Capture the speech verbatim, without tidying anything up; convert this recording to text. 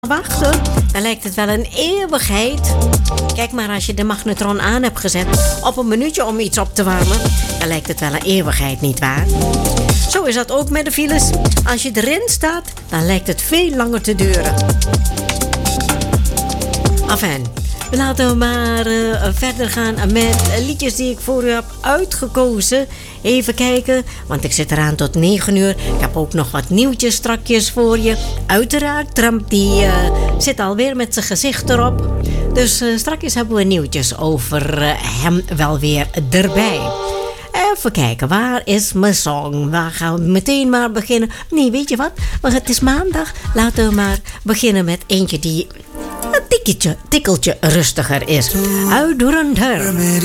wachten, dan lijkt het wel een eeuwigheid. Kijk maar, als je de magnetron aan hebt gezet op een minuutje om iets op te warmen, dan lijkt het wel een eeuwigheid, nietwaar? Zo is dat ook met de files. Als je erin staat, dan lijkt het veel langer te duren. Enfin, laten we maar uh, verder gaan met liedjes die ik voor u heb uitgekozen. Even kijken, want ik zit eraan tot negen uur. Ik heb ook nog wat nieuwtjes strakjes voor je. Uiteraard, Trump die uh, zit alweer met zijn gezicht erop. Dus uh, strakjes hebben we nieuwtjes over uh, hem wel weer erbij. Even kijken, waar is mijn song? Waar gaan we meteen maar beginnen? Nee, weet je wat? Maar het is maandag. Laten we maar beginnen met eentje die een tikkeltje, tikkeltje rustiger is. Uitdoorender.